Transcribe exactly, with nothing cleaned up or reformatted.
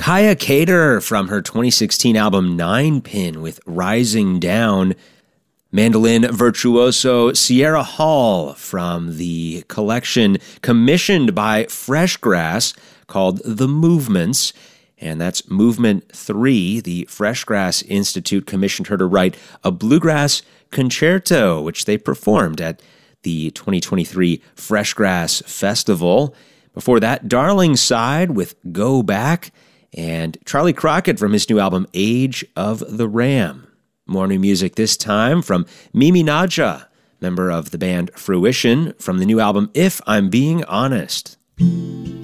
Kaya Cater from her twenty sixteen album Nine Pin with Rising Down. Mandolin virtuoso Sierra Hall from the collection commissioned by Freshgrass called The Movements. And that's Movement three. The Freshgrass Institute commissioned her to write a bluegrass concerto, which they performed at the twenty twenty-three Freshgrass Festival. Before that, Darling Side with Go Back, and Charlie Crockett from his new album Age of the Ram. More new music this time from Mimi Nadja, member of the band Fruition, from the new album If I'm Being Honest.